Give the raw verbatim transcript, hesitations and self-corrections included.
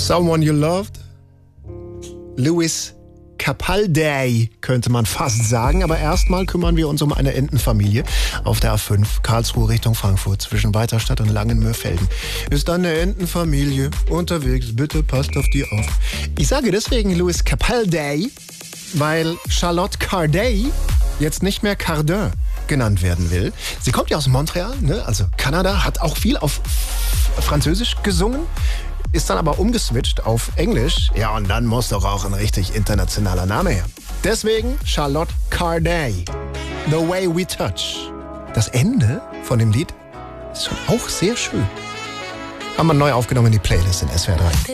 Someone You Loved. Lewis Capaldi, könnte man fast sagen. Aber erstmal kümmern wir uns um eine Entenfamilie auf der A fünf, Karlsruhe Richtung Frankfurt, zwischen Weiterstadt und Langenmöhrfelden. Ist da eine Entenfamilie unterwegs? Bitte passt auf die auf. Ich sage deswegen Lewis Capaldi, weil Charlotte Corday jetzt nicht mehr Cardin genannt werden will. Sie kommt ja aus Montreal, ne? Also Kanada, hat auch viel auf Französisch gesungen, ist dann aber umgeswitcht auf Englisch. Ja, und dann muss doch auch ein richtig internationaler Name her. Deswegen Charlotte Corday. The Way We Touch. Das Ende von dem Lied ist schon auch sehr schön. Haben wir neu aufgenommen in die Playlist in S W R drei.